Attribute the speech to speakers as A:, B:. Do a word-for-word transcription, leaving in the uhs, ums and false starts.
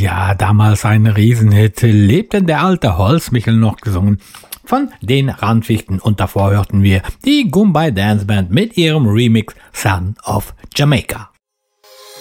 A: Ja, damals ein Riesenhit, lebten der alte Holzmichel noch gesungen von den Randwichten und davor hörten wir die Goombay Dance Band mit ihrem Remix Son of Jamaica.